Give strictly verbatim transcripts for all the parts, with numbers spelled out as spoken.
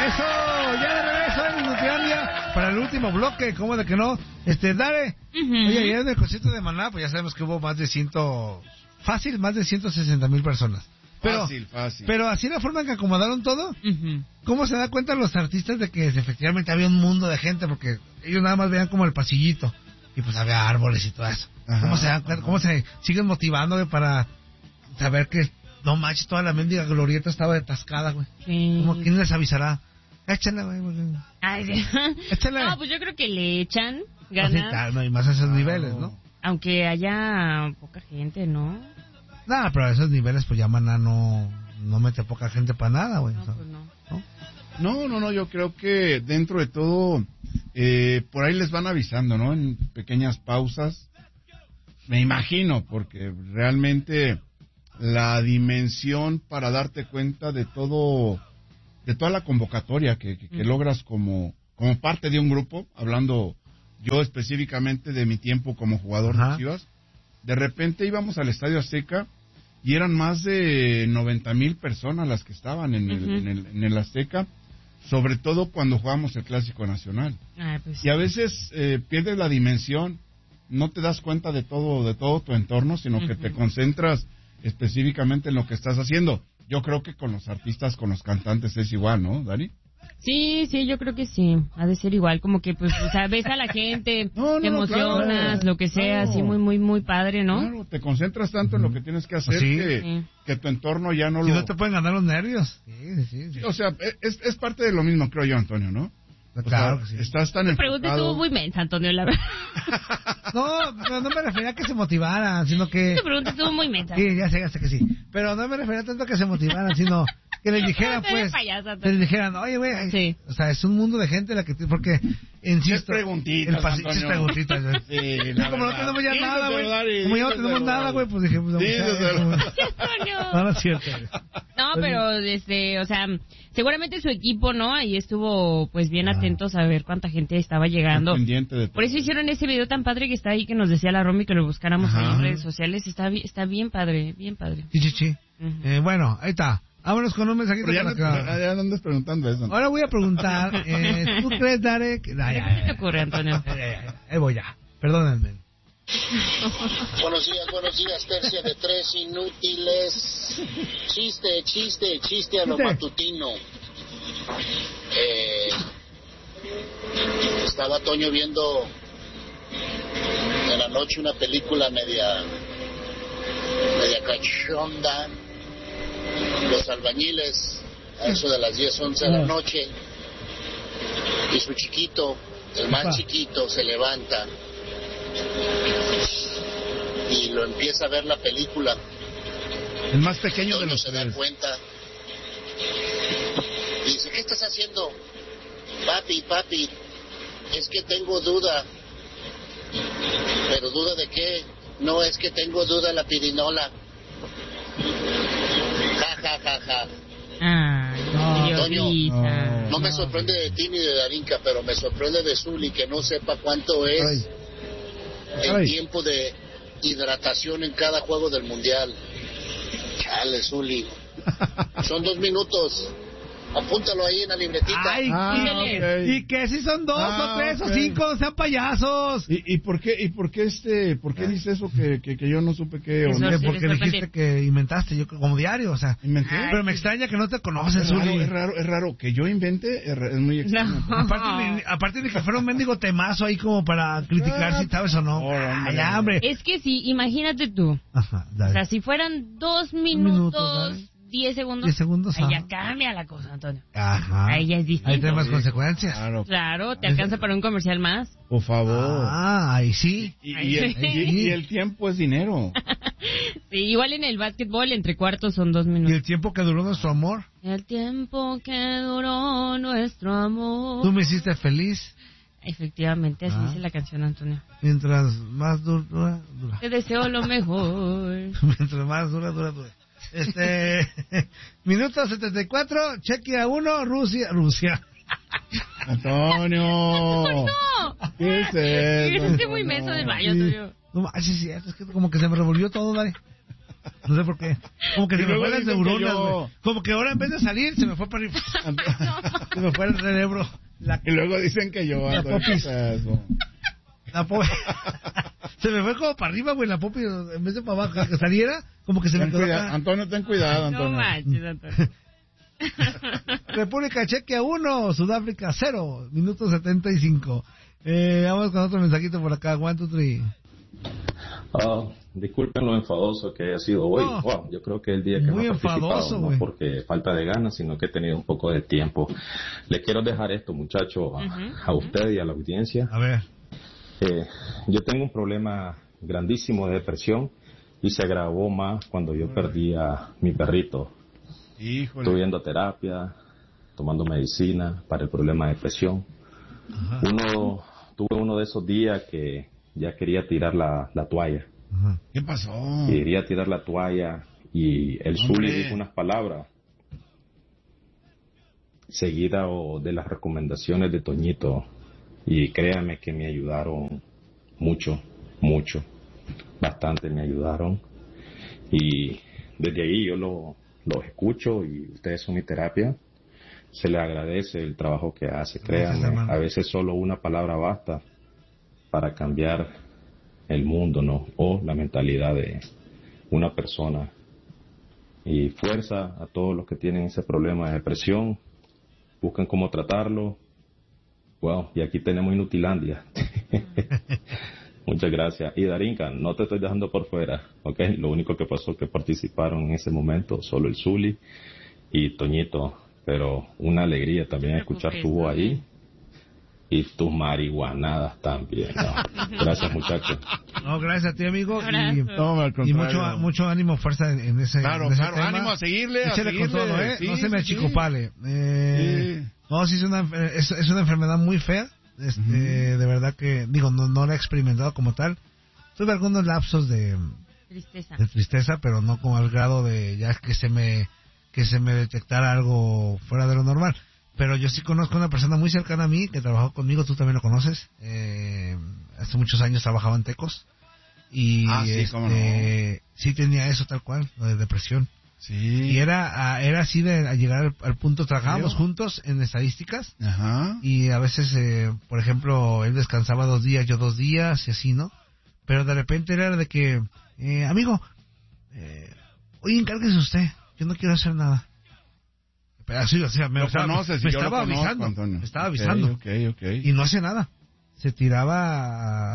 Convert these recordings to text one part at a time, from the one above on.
Eso, ya de regreso en Nutilandia para el último bloque, ¿cómo de que no? Este, dale. Uh-huh. Oye, ayer en el concierto de Maná, pues ya sabemos que hubo más de ciento, fácil, más de ciento sesenta mil personas. Pero, fácil, fácil. Pero así la forma en que acomodaron todo, uh-huh. ¿Cómo se da cuenta los artistas de que efectivamente había un mundo de gente? Porque ellos nada más veían como el pasillito y pues había árboles y todo eso. Ajá, ¿Cómo se dan cuenta? ¿Cómo se siguen motivando para saber que no manches, toda la mendiga glorieta estaba atascada, güey? Sí. ¿Cómo quién les avisará? Échale, güey. Ay, sí. Échale. No, pues yo creo que le echan ganas. Así, no, y más a esos no. niveles, ¿no? Aunque haya poca gente, ¿no? Nada, pero a esos niveles, pues ya Maná no, no mete poca gente para nada, güey. No, o sea, pues no. no. No, no, no, yo creo que dentro de todo, eh, por ahí les van avisando, ¿no? En pequeñas pausas. Me imagino, porque realmente la dimensión para darte cuenta de todo, de toda la convocatoria que, que, que mm. logras como, como parte de un grupo, hablando yo específicamente de mi tiempo como jugador Ajá. de Chivas, de repente íbamos al Estadio Azteca y eran más de noventa mil personas las que estaban en el, uh-huh. en el, en el Azteca, sobre todo cuando jugamos el Clásico Nacional. Ah, pues, y a veces eh, pierdes la dimensión, no te das cuenta de todo, de todo tu entorno, sino uh-huh. que te concentras específicamente en lo que estás haciendo. Yo creo que con los artistas, con los cantantes es igual, ¿no, Dani? Sí, sí, yo creo que sí, ha de ser igual, como que pues, o sea, ves a la gente, no, no, te emocionas, claro, lo que sea, claro, así muy, muy, muy padre, ¿no? Claro, te concentras tanto en lo que tienes que hacer ¿Sí? que, sí. que tu entorno ya no si lo... no te pueden ganar los nervios. Sí, sí, sí. O sea, es, es parte de lo mismo, creo yo, Antonio, ¿no? O claro sea, que sí. Estás tan La pregunta enfocado... estuvo muy mensa, Antonio, la verdad. No, no, no me refería a que se motivaran, sino que... La pregunta estuvo muy mensa. Sí, ya sé, ya sé que sí. Pero no me refería tanto a que se motivaran, sino que les dijeran, pues... Payasa, que les dijeran, oye, güey, sí. o sea, es un mundo de gente la que... Porque, insisto... Es preguntitas, el pasi- es preguntitas, güey. Sí, como no tenemos ya sí, nada, güey. Dani, Como ya no tenemos nada, güey, pues dije, pues... Sí, vamos a- Sí, Antonio. No, no es cierto, güey. No, pero, este, o sea, seguramente su equipo, ¿no? Ahí estuvo, pues, bien Ah. atentos a ver cuánta gente estaba llegando. Pendiente de todo. Por eso hicieron ese video tan padre que está ahí, que nos decía la Romy que lo buscáramos Ajá. ahí en redes sociales. Está, bi- está bien padre, bien padre. Sí, sí, sí. Uh-huh. Eh, bueno, ahí está. Vámonos con un mensajito Pero ya, para no, acá. ya no andas preguntando eso. Ahora voy a preguntar, eh, ¿tú crees, Dare? Que... Ay, ay, ¿Qué te ocurre, Antonio? ay, ay, ay, ahí voy ya, perdónenme. Buenos días, buenos días, tercia de tres inútiles. Chiste, chiste, chiste a lo Chiste. matutino. Eh, estaba Toño viendo en la noche una película media, media cachonda. Los albañiles, a eso de las diez, once de la noche, y su chiquito, el más chiquito, se levanta y lo empieza a ver la película. El más pequeño de Toño los se da tres. cuenta y dice, ¿qué estás haciendo? Papi, papi, es que tengo duda. ¿Pero duda de qué? No, es que tengo duda la pirinola. Ja, ja, ja, ja. Ay, No, idiotita. No me sorprende de ti ni de Darinka, pero me sorprende de Zuli que no sepa cuánto es Ay. el Ay. tiempo de hidratación en cada juego del mundial. Chale, Zuli. Son dos minutos. Apúntalo ahí en la libretita. Ay, Ah, y, ok. y que si son dos Ah, o tres ok. o cinco, sean payasos. ¿Y, y por qué y por qué este por qué dice eso que, que, que yo no supe qué o Eso no? sí, Porque les dijiste que inventaste, yo como diario, o sea. ¿Inventé? Pero me extraña que no te conoces, Es raro, Zuli. es raro, es raro que yo invente, es, ra- es muy extraño. No. Aparte de, aparte de que fuera un mendigo temazo ahí como para criticar Ah, si sabes o no. por favor, Ay, ya, hombre. Es que sí, imagínate tú. Ajá, O dale. sea, si fueran dos minuto, minutos, dale. diez segundos, Diez segundos, ahí ajá. ya cambia la cosa, Antonio. Ajá. Ahí ya es distinto. Ahí tiene más Sí, consecuencias. Claro, Claro, te alcanza para un comercial más. por favor. Ah, ahí sí. Y, Ay, y el, sí. y- y el tiempo es dinero. Sí, igual en el básquetbol, entre cuartos son dos Y minutos. el tiempo que duró nuestro amor. El tiempo que duró nuestro amor. Tú me hiciste feliz. Efectivamente, así Ah. dice la canción, Antonio. Mientras más du- dura, dura. Te deseo lo mejor. Mientras más dura, dura, dura. Este. Minuto setenta y cuatro, Chequia uno, Rusia. Rusia. Antonio. ¡No! ¿Qué es eso? Estoy muy menso del baño, Sí. Antonio. No manches, sí, es que como que se me revolvió todo, dale. No sé por qué. Como que Y se me luego fueron las dicen que neuronas, yo- güey. Como que ahora en vez de salir, se me fue para arriba. Se me fue el cerebro. La, Y luego dicen que yo La ando popis. eso. la po- Se me fue como para arriba, güey, la popi. En vez de para abajo, que saliera, como que se me Ten quedó cuidado, acá. Antonio, ten cuidado, No Antonio. manches, Antonio. República Chequia uno, Sudáfrica cero, minuto setenta y cinco. Eh, vamos con otro mensajito por acá. One, two, three. Ah, disculpen lo enfadoso que haya sido hoy. No. Wow, yo creo que el día que Muy no he participado, enfadoso, no güey. porque falta de ganas, sino que he tenido un poco de tiempo. Le quiero dejar esto, muchachos, a, Ujú. a usted y a la audiencia. A ver. Eh, yo tengo un problema grandísimo de depresión y se agravó más cuando yo perdí a mi perrito. Híjole. Estuve yendo a terapia, tomando medicina para el problema de depresión. Ajá. Uno, tuve uno de esos días que ya quería tirar la, la toalla. Ajá. ¿Qué pasó? Quería tirar la toalla y el Hombre. Zuli dijo unas palabras seguida o de las recomendaciones de Toñito y créanme que me ayudaron mucho, mucho, bastante me ayudaron y desde ahí yo lo, lo escucho y ustedes son mi terapia. Se le agradece el trabajo que hace, Gracias, créanme, hermano. a veces solo una palabra basta para cambiar el mundo, ¿no? O la mentalidad de una persona. Y fuerza a todos los que tienen ese problema de depresión, busquen cómo tratarlo. Wow, y aquí tenemos Inutilandia. Muchas gracias. Y Darinka, no te estoy dejando por fuera, ¿ok? Lo único que pasó es que participaron en ese momento solo el Zuli y Toñito, pero una alegría también escuchar tu voz ahí y tus marihuanadas también, ¿no? Gracias, muchachos. No, gracias a ti, amigo. Y, No, al y contrario. mucho, mucho ánimo, fuerza en, en ese, Claro, en ese claro, tema. ánimo a seguirle, a Échale con seguirle. todo, ¿eh? Sí, no se me sí, sí. achicopale. Eh, Sí. No, sí es una, es, es una enfermedad muy fea. Este, Ujú. De verdad que, digo, no, no la he experimentado como tal. Tuve algunos lapsos de, Tristeza. de tristeza, pero no como al grado de ya que se me que se me detectara algo fuera de lo normal. Pero yo sí conozco una persona muy cercana a mí que trabajó conmigo, tú también lo conoces. Eh, hace muchos años trabajaba en Tecos. Y Ah, sí, cómo este, sí tenía eso tal cual, lo de depresión. Sí. Y era, ah, era así de a llegar al, al punto, trabajábamos ¿Serio? juntos en estadísticas. Ajá. Y a veces, eh, por ejemplo, él descansaba dos días, yo dos días y así, ¿no? Pero de repente era de que, eh, amigo, eh, oye, encárguese usted, yo no quiero hacer nada. Pero así, o sea, me, Lo o sea, conoces y me yo lo estaba conozco, avisando, Antonio. me estaba Ok, avisando. Ok, ok. Y no hacía nada. Se tiraba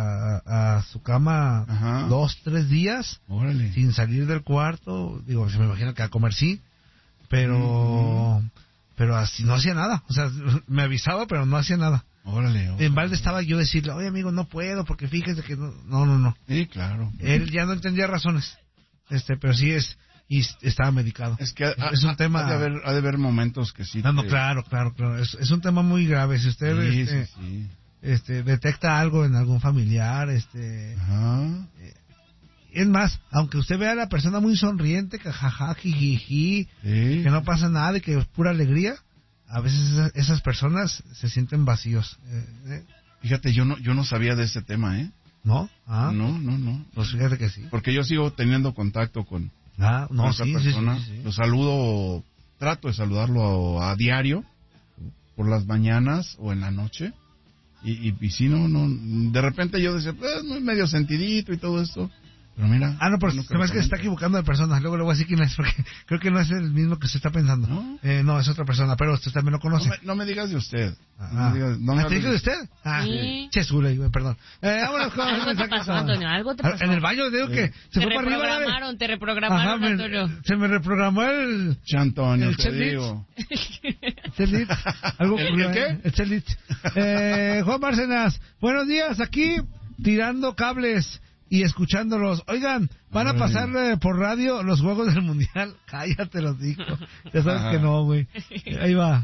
a, a su cama Ajá. dos, tres días Órale. sin salir del cuarto. Digo, se me imagino que a comer sí, pero Ujú. pero así no hacía nada. O sea, me avisaba, pero no hacía nada. Órale. órale. En balde estaba yo decirle, oye amigo, no puedo porque fíjese que no, no, no, no. Sí, claro. Él ya no entendía razones, este, pero sí es, y estaba medicado. Es que ha, es un ha- tema. ha de haber, ha de haber momentos que sí. No, no, te- claro, claro, claro. Es, es un tema muy grave. Si usted Sí, este, sí, sí. este, detecta algo en algún familiar, este, Ajá. es más, aunque usted vea a la persona muy sonriente, que jaja, jijiji, Sí. que no pasa nada y que es pura alegría, a veces esas, esas personas se sienten vacíos, eh, eh, Fíjate, yo no, yo no sabía de ese tema, ¿eh? ¿no? Ah, No, no, no. pues fíjate que sí. Porque yo sigo teniendo contacto con, Ah, no, con esa sí, sí, sí, persona. sí, sí. Lo saludo, trato de saludarlo a, a diario, por las mañanas o en la noche. Y, y, y si no, no, de repente yo decía, pues, muy medio sentidito y todo esto. Pero mira. Ah, no, pero bueno se me hace que se está comenta. equivocando de persona. Luego le voy a decir quién es, porque creo que no es el mismo que usted está pensando. ¿No? Eh, no, es otra persona, pero usted también lo conoce. No me, no me digas de usted. Ah, no me digas, no me ¿Ah, ¿te hables dijo de usted? Ah, Sí. che, Zule, güey, perdón. Eh, vámonos con Algo te mensajes. pasó, Antonio, algo te pasó. En el baño, digo que se Te fue para arriba. ¿vale? reprogramaron, te Ajá, reprogramaron, me- Antonio. se me reprogramó el... Che, Antonio, El te Chelit. digo. Chelit. Algo ¿El- ocurrió, el qué? ¿eh? El Chelit. Eh, Juan Bárcenas, buenos días, aquí tirando cables y escuchándolos. Oigan, van a Órale. pasar eh, por radio los Juegos del Mundial. Cállate, los digo. Ya sabes Ajá. que no, güey. Ahí va.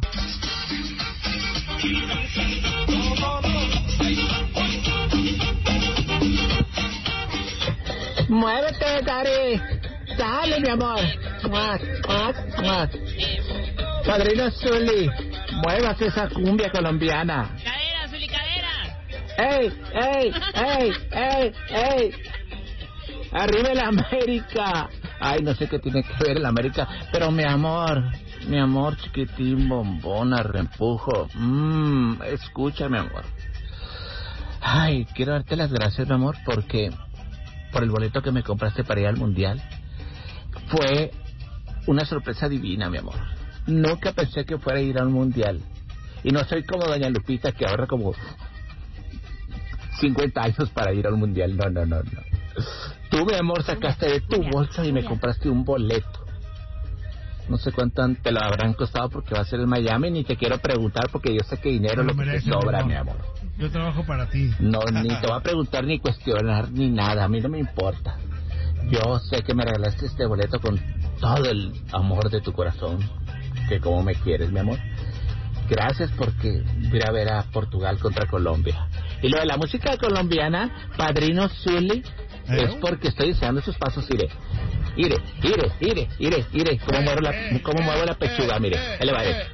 Muévete, Dari. Dale, mi amor. Muac, muac, muac. Padrino Zuli, muevas esa cumbia colombiana. Cadera, Zuli, cadera. ¡Ey, ey, ey, ey, ey! ¡Arriba la América! Ay, no sé qué tiene que ver el América, pero mi amor, mi amor chiquitín, bombona, reempujo, mmm, escucha, mi amor. Ay, quiero darte las gracias, mi amor, porque por el boleto que me compraste para ir al Mundial. Fue una sorpresa divina, mi amor. Nunca pensé que fuera a ir al Mundial. Y no soy como doña Lupita, que ahorra como cincuenta años para ir al Mundial. No, no, no, no. Tú, mi amor, sacaste de tu bolsa y me compraste un boleto. No sé cuánto te lo habrán costado porque va a ser en Miami. Ni te quiero preguntar porque yo sé que dinero es lo que te sobra, mi amor. Yo trabajo para ti. No, ni te voy a preguntar, ni cuestionar, ni nada. A mí no me importa. Yo sé que me regalaste este boleto con todo el amor de tu corazón. Que como me quieres, mi amor. Gracias porque voy a ver a Portugal contra Colombia. Y lo de la música colombiana, Padrino Zully, ¿Eh? es porque estoy deseando esos pasos. Iré, iré, iré, iré, iré, iré. ¿Cómo muevo la, cómo muevo la pechuga? Mire, ahí le va, iré.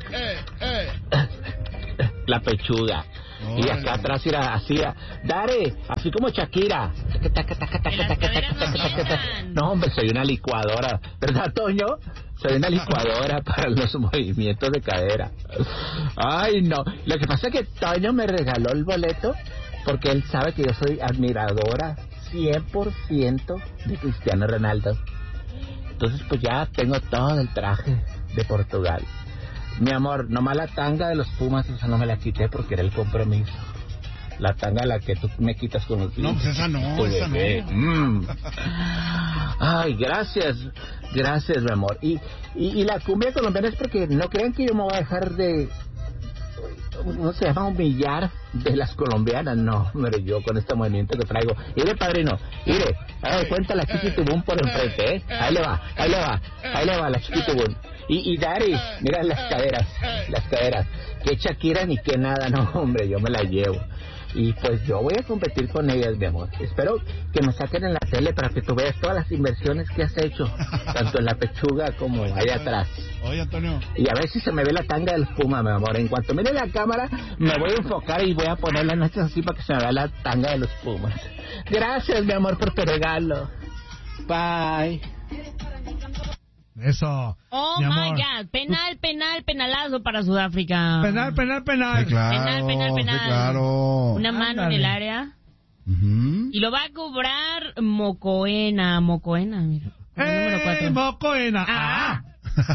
La pechuga. Oh, y acá atrás era así, Dare, así como Shakira. No, hombre, soy una licuadora, ¿verdad, Toño? Soy una licuadora para los movimientos de cadera. Ay, no. Lo que pasa es que Toño me regaló el boleto porque él sabe que yo soy admiradora cien por ciento de Cristiano Ronaldo. Entonces, pues ya tengo todo el traje de Portugal. Mi amor, nomás la tanga de los Pumas, esa no me la quité porque era el compromiso. La tanga la que tú me quitas con los... No, pues esa no, esa bebé. no. Mm. Ay, gracias, gracias, mi amor. Y, y, y la cumbia colombiana es porque no crean que yo me voy a dejar de... no se llama humillar de las colombianas, no, hombre, yo con este movimiento que traigo. Mire, padrino, mire, ahí cuenta la chiquitubum por enfrente, ¿eh? Ahí le va, ahí le va, ahí le va la chiquitubum. Y, y Dari, mira las caderas, las caderas. Que Shakira ni que nada, no, hombre, yo me la llevo. Y pues yo voy a competir con ellas, mi amor. Espero que me saquen en la tele para que tú veas todas las inversiones que has hecho, tanto en la pechuga como allá atrás. Oye, Antonio. Y a ver si se me ve la tanga del Puma, mi amor. En cuanto mire la cámara, me voy a enfocar y voy a ponerla en esta así para que se me vea la tanga de los Pumas. Gracias, mi amor, por tu regalo. Bye. Eso. Oh my God. Penal, penal, penalazo para Sudáfrica. Penal, penal, penal. Sí, claro, penal, penal, penal. Sí, claro. Una mano Ándale. en el área. Uh-huh. Y lo va a cobrar Mocoena. Mocoena, mira. ¡Eh! Mocoena. Ah.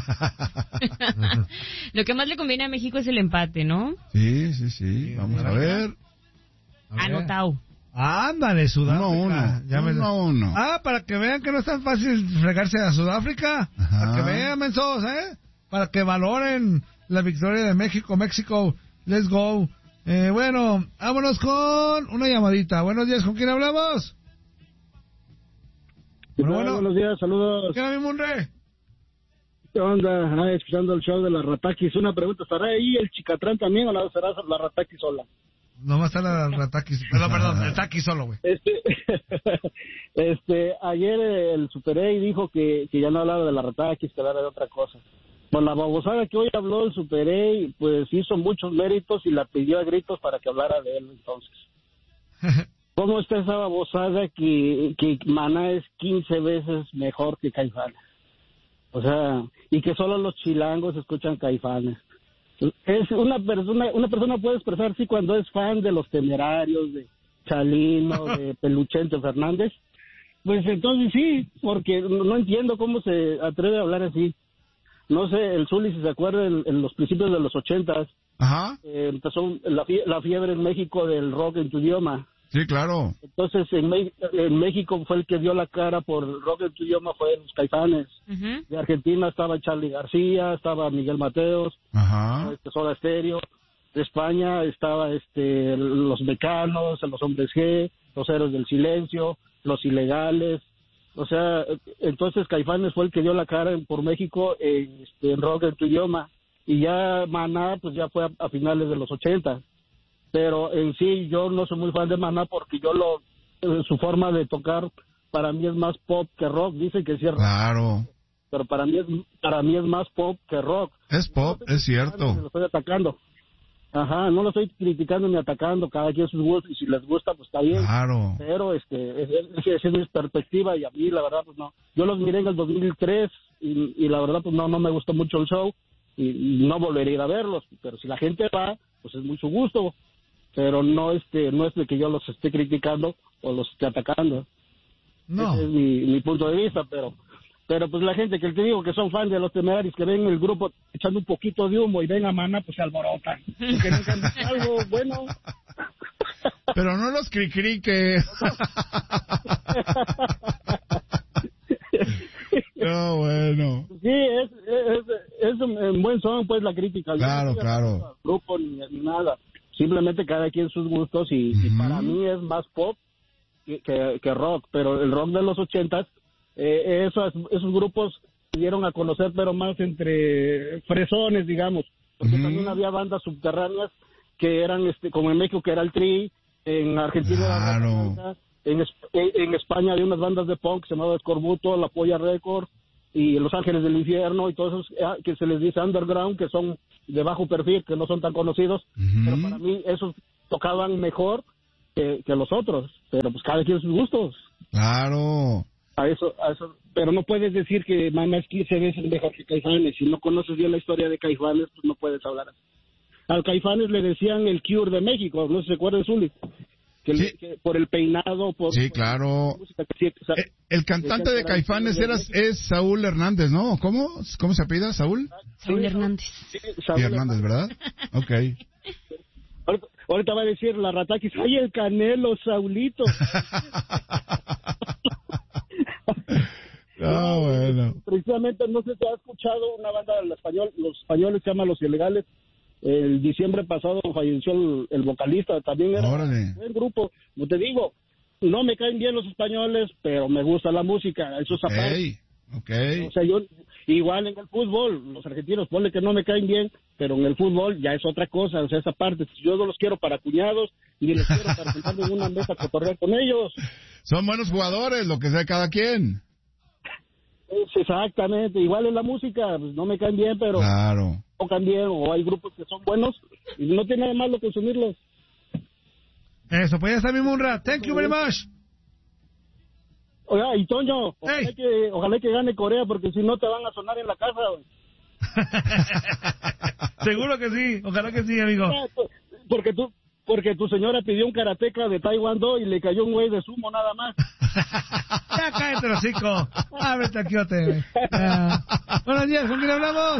Lo que más le conviene a México es el empate, ¿no? Sí, sí, sí. Vamos a ver. Anotado. Ándale, Sudáfrica. Uno, uno. Ya me... uno, uno. Ah, para que vean que no es tan fácil fregarse a Sudáfrica. Ajá. Para que vean, mensos, ¿eh? Para que valoren la victoria de México. México, let's go. Eh, bueno, vámonos con una llamadita. Buenos días, ¿con quién hablamos? Bueno, bueno. Buenos días, saludos. ¿Qué onda, mi Munre? ¿Qué onda? Ah, escuchando el show de la Rataquis. Una pregunta, ¿estará ahí el Chicatrán también o no será la Rataquis sola? No va a estar la Rataquis. Perdón, perdón, el Taquis solo, güey. Este, este, ayer el Super A dijo que, que ya no hablaba de la Rataquis, que hablaba de otra cosa. Por la babosada que hoy habló el Super A, pues hizo muchos méritos y la pidió a gritos para que hablara de él, entonces. ¿Cómo está esa babosada que, que Maná es quince veces mejor que Caifanes? O sea, y que solo los chilangos escuchan Caifanes. Es una persona, una persona puede expresar sí cuando es fan de los Temerarios, de Chalino, de Peluchente Fernández, pues entonces sí, porque no entiendo cómo se atreve a hablar así. No sé, el Zuli, si se acuerda, en, en los principios de los ochentas, Ajá. Eh, empezó la, fie- la fiebre en México del rock en tu idioma. Sí, claro. Entonces en, Me- en México fue el que dio la cara por el rock en tu idioma, fue los Caifanes. Uh-huh. De Argentina estaba Charly García, estaba Miguel Mateos, Ajá. este, Soda Stereo. De España estaba este los Mecanos, los Hombres G, los Héroes del Silencio, los Ilegales. O sea, entonces Caifanes fue el que dio la cara por México en, este, en rock en tu idioma. Y ya Maná, pues ya fue a, a finales de los ochenta. Pero en sí yo no soy muy fan de Maná porque yo lo eh, su forma de tocar para mí es más pop que rock. Dicen que sí es rock, Claro. pero para mí es para mí es más pop que rock. Es pop, es cierto. Lo estoy atacando. Ajá, no lo estoy criticando ni atacando, cada quien sus gustos, y si les gusta, pues está bien. Claro. Pero este, esa es, es mi perspectiva, y a mí, la verdad, pues no. Yo los miré en el dos mil tres, y, y la verdad, pues no, no me gustó mucho el show, y, y no volveré a ir a verlos. Pero si la gente va, pues es muy su gusto. Pero no, este, no es de que yo los esté criticando o los esté atacando. No. Ese es mi, mi punto de vista, pero... Pero pues la gente que te digo que son fans de los Temerarios, que ven el grupo echando un poquito de humo y ven a Maná, pues se alborotan. Porque nunca han visto algo bueno. Pero no los cricriques. No, bueno. Sí, es, es, es un buen son, pues, la crítica. Claro, no claro. al grupo ni, ni nada. Simplemente cada quien sus gustos, y, uh-huh. y para mí es más pop que, que, que rock. Pero el rock de los ochentas, Eh, esos, esos grupos se dieron a conocer, pero más entre fresones, digamos, porque uh-huh. también había bandas subterráneas que eran, este, como en México que era el Tri, en Argentina claro. era en, en España había unas bandas de punk que se llamaba Escorbuto, La Polla Records y Los Ángeles del Infierno, y todos esos que se les dice underground, que son de bajo perfil, que no son tan conocidos, uh-huh. pero para mí esos tocaban mejor que, que los otros, pero pues cada quien sus gustos. Claro. A eso, a eso, pero no puedes decir que Maná es quince veces mejor que Caifanes. Si no conoces bien la historia de Caifanes, pues no puedes hablar así. Al Caifanes le decían el Cure de México, no sé si se acuerdan, Zuli. Que, sí. le, que por el peinado, por... Sí, por claro. La música que, o sea, el, el cantante de Caifanes era, es Saúl Hernández, ¿no? ¿Cómo? ¿Cómo se apellida? ¿Saúl? Saúl Hernández. Sí, Saúl sí, Hernández, ¿verdad? Ok. Ahorita, ahorita va a decir la Ratakis, ¡ay, el Canelo, Saulito! No, bueno. Precisamente, no sé si has escuchado una banda del español, los españoles se llaman Los Ilegales. El diciembre pasado falleció el, el vocalista, también era Órale. un buen grupo. Como te digo, no me caen bien los españoles, pero me gusta la música, eso es aparte. Okay. O sea, yo, igual en el fútbol, los argentinos, ponle que no me caen bien, pero en el fútbol ya es otra cosa, o sea, esa parte. Yo no los quiero para cuñados, ni los quiero para sentarme en una mesa a cotorrear con ellos. Son buenos jugadores, lo que sea cada quien. Es exactamente, igual en la música, pues no me caen bien, pero claro. tocan bien, o hay grupos que son buenos, y no tiene nada de malo consumirlos. Eso, pues ya está mi Munra, thank you very much. Oiga, y Toño, ojalá, hey. que, ojalá que gane Corea, porque si no te van a sonar en la casa, güey. Seguro que sí, ojalá que sí, amigo. Porque tú, porque tu señora pidió un karateca de Taekwondo y le cayó un güey de sumo nada más. Ya cállate, hocico. Ábrete aquí, ote. Uh, buenos días, ¿con quién hablamos?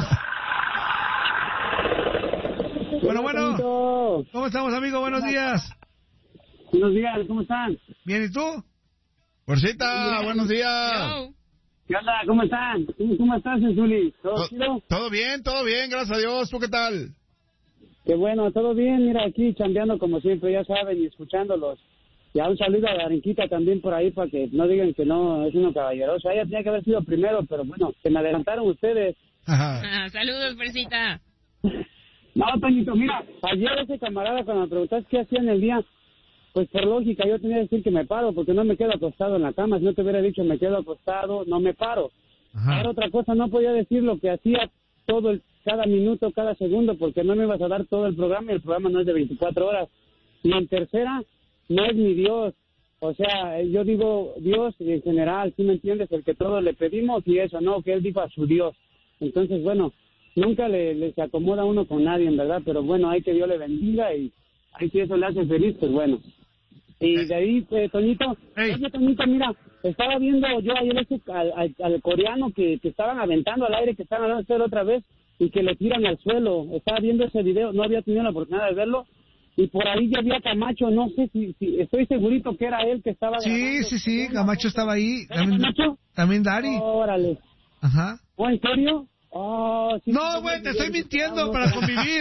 Bueno, bueno. ¿Cómo estamos, amigo? Buenos días. Buenos días, ¿cómo están? Bien, ¿y tú? Porcita, buenos días. ¿Qué onda? ¿Cómo están? ¿Cómo estás, Zuli? ¿Todo chido? Todo bien, todo bien, gracias a Dios. ¿Tú qué tal? Qué bueno, todo bien. Mira, aquí chambeando como siempre, ya saben, y escuchándolos. Ya un saludo a la Arenquita también por ahí para que no digan que no es uno caballeroso. Ella tenía que haber sido primero, pero bueno, se me adelantaron ustedes. Ah, saludos, Persita. No, Toñito, mira, ayer ese camarada cuando me preguntaste qué hacía en el día, pues por lógica yo tenía que decir que me paro, porque no me quedo acostado en la cama. Si no te hubiera dicho me quedo acostado, no me paro. Ajá. Ahora otra cosa, no podía decir lo que hacía todo el, cada minuto, cada segundo, porque no me ibas a dar todo el programa y el programa no es de veinticuatro horas. Y en tercera, no es mi Dios. O sea, yo digo Dios en general, ¿sí me entiendes? El que todos le pedimos y eso, no, que él dijo a su Dios. Entonces, bueno, nunca le, le se acomoda uno con nadie, en verdad, pero bueno, hay que Dios le bendiga y hay que eso le hace feliz, pues bueno. Y de ahí, eh, Toñito, hey. oye, Toñito, mira, estaba viendo yo ayer ese, al, al, al coreano que, que estaban aventando al aire, que estaban hablando hacer otra vez y que le tiran al suelo. Estaba viendo ese video, no había tenido la oportunidad de verlo. Y por ahí ya había Camacho, no sé si, si estoy segurito que era él que estaba Sí, grabando. sí, sí, Camacho estaba ahí. También, Camacho? También Dari. Órale. Ajá. ¿Oh, en serio? Oh, sí, no, güey, te estoy mintiendo para convivir.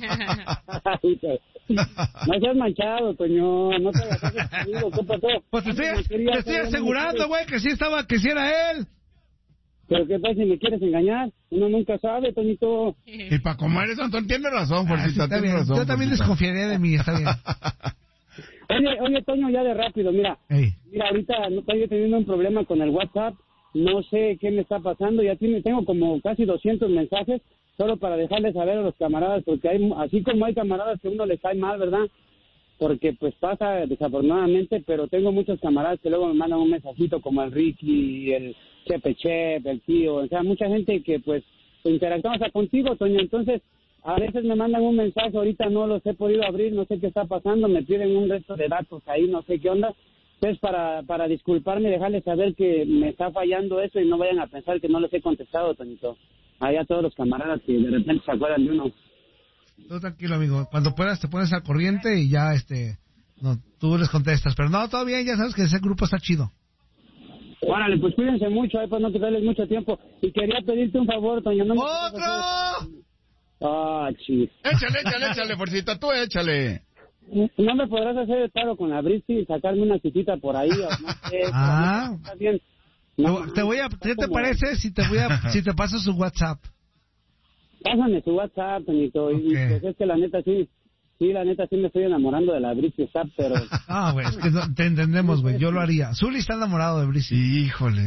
No seas manchado, Toño, no te hagas conmigo, ¿qué pasó? Pues te estoy, te estoy asegurando, güey, que sí estaba, que sí era él. Pero qué tal si me quieres engañar, uno nunca sabe, Toñito. Y para comer eso, Antonio, tiene razón, Porcita, ah, sí, tiene razón. Yo también Porcita. desconfiaría de mí, está bien. Oye, oye, Toño, ya de rápido, mira, hey. mira, ahorita no estoy teniendo un problema con el WhatsApp, no sé qué me está pasando, ya tiene, tengo como casi doscientos mensajes, solo para dejarles saber a los camaradas, porque hay, así como hay camaradas que uno les cae mal, ¿verdad? Porque pues pasa desafortunadamente, pero tengo muchos camaradas que luego me mandan un mensajito como el Ricky, el Chepe Chep, el tío, o sea, mucha gente que pues interactuamos contigo, Toño, entonces a veces me mandan un mensaje, ahorita no los he podido abrir, no sé qué está pasando, me piden un resto de datos ahí, no sé qué onda. Entonces, para, para disculparme y dejarles saber que me está fallando eso y no vayan a pensar que no les he contestado, Toñito. Ahí a todos los camaradas que de repente se acuerdan de uno. Tú tranquilo, amigo. Cuando puedas te pones al corriente y ya, este, no, tú les contestas. Pero no, todo bien, ya sabes que ese grupo está chido. Órale, pues cuídense mucho, ahí para no quitarles mucho tiempo. Y quería pedirte un favor, Toño. No me ¡Otro! Ah, chis. Échale, échale, échale, porcita, tú échale. ¿No me podrás hacer el paro con la Bristy y sacarme una citita por ahí? O no sé, ah. Está bien. No, te, te voy a, ¿Qué te como... parece si te voy a, si te paso su WhatsApp? Pásame su WhatsApp, Toñito. Okay. Y pues es que la neta sí, sí, la neta sí me estoy enamorando de la Bristy, pero... Ah, güey, es que no, te entendemos, güey, yo lo haría. Zuli está enamorado de Bristy. Híjole.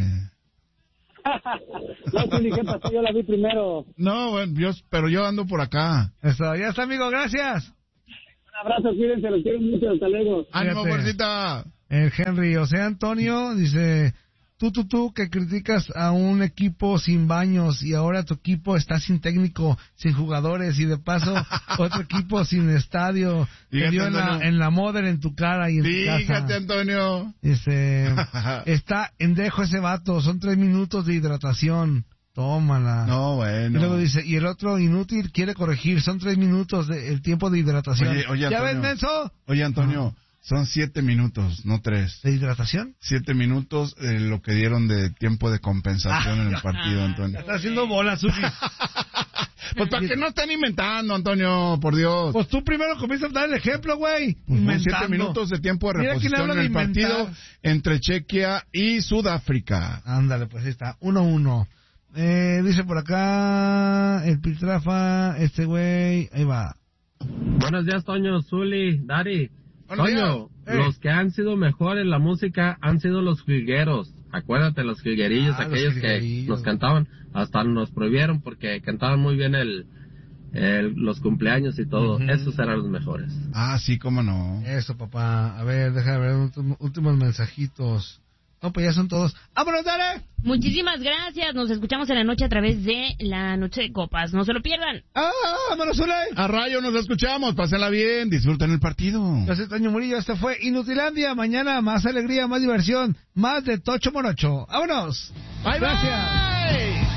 No, Zuli, ¿qué pasó? Yo la vi primero. No, bueno, yo, pero yo ando por acá. Eso, ya está, amigo, gracias. Un abrazo, cuídense, los quiero mucho, hasta luego. ¡Ánimo, fuercita! El Henry, o sea, Antonio, dice, tú, tú, tú, que criticas a un equipo sin baños y ahora tu equipo está sin técnico, sin jugadores y de paso otro equipo sin estadio, te dio en la, en la Modern en tu cara y en Dígate, tu casa. Dígate, Antonio. Dice, está en dejo ese vato, son tres minutos de hidratación. Tómala. No, bueno. Y luego dice, y el otro inútil quiere corregir, son tres minutos de, el tiempo de hidratación. Oye, oye, ¿Ya Antonio, ves, menso? Oye, Antonio, son siete minutos, no tres. ¿De hidratación? Siete minutos, eh, lo que dieron de tiempo de compensación ah, en el partido, Antonio. Está haciendo bolas, Suki. Pues para que no estén inventando, Antonio, por Dios. Pues tú primero comienzas a dar el ejemplo, güey. Pues siete minutos de tiempo de reposición en el partido entre Chequia y Sudáfrica. Ándale, pues ahí está, uno uno. Eh, dice por acá el Piltrafa, este güey, ahí va. Buenos días, Toño, Zuli, Dari. Toño, hey. Los que han sido mejor en la música han sido los jilgueros. Acuérdate, los jilguerillos, ah, aquellos los que nos cantaban, hasta nos prohibieron porque cantaban muy bien el, el los cumpleaños y todo. Uh-huh. Esos eran los mejores. Ah, sí, cómo no. Eso, papá. A ver, déjame ver últimos, últimos mensajitos. No, pues ya son todos. ¡Vámonos, dale! Muchísimas gracias. Nos escuchamos en la noche a través de La Noche de Copas. No se lo pierdan. ¡Ah, vámonos, Zulay! A rayo nos escuchamos. Pásenla bien. Disfruten el partido. Yo soy Toño Murillo. Este fue Inutilandia. Mañana más alegría, más diversión, más de Tocho Morocho. ¡Vámonos! ¡Bye, gracias. Bye.